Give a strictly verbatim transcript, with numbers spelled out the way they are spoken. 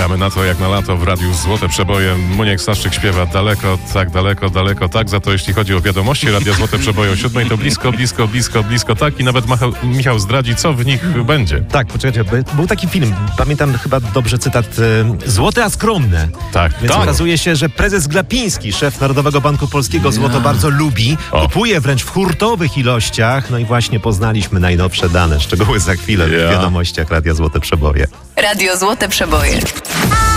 Gramy na to jak na lato w Radiu Złote Przeboje. Muniek Staszczyk śpiewa daleko, tak daleko, daleko, tak. Za to jeśli chodzi o wiadomości Radia Złote Przeboje o siódmej, to blisko, blisko, blisko, blisko, tak. I nawet Michał, Michał zdradzi, co w nich będzie. Tak, poczekajcie, był taki film, pamiętam chyba dobrze cytat, e, złote a skromne. Tak, Więc tak. okazuje się, że prezes Glapiński, szef Narodowego Banku Polskiego, złoto bardzo lubi, O. kupuje wręcz w hurtowych ilościach. No i właśnie poznaliśmy najnowsze dane. Szczegóły za chwilę Ja. w wiadomościach Radia Złote Przeboje. Radio Złote Przeboje.